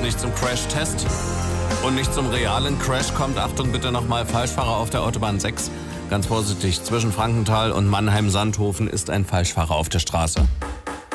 nicht zum Crash-Test und nicht zum realen Crash kommt, Achtung bitte nochmal, Falschfahrer auf der Autobahn 6. Ganz vorsichtig, zwischen Frankenthal und Mannheim-Sandhofen ist ein Falschfahrer auf der Straße.